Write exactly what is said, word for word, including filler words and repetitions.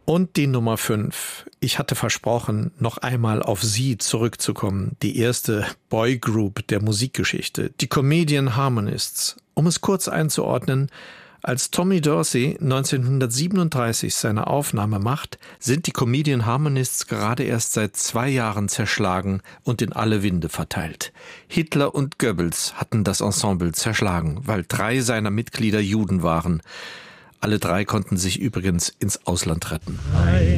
Und die Nummer fünf. Ich hatte versprochen, noch einmal auf sie zurückzukommen. Die erste Boygroup der Musikgeschichte, die Comedian Harmonists. Um es kurz einzuordnen, als Tommy Dorsey neunzehnhundertsiebenunddreißig seine Aufnahme macht, sind die Comedian Harmonists gerade erst seit zwei Jahren zerschlagen und in alle Winde verteilt. Hitler und Goebbels hatten das Ensemble zerschlagen, weil drei seiner Mitglieder Juden waren. Alle drei konnten sich übrigens ins Ausland retten.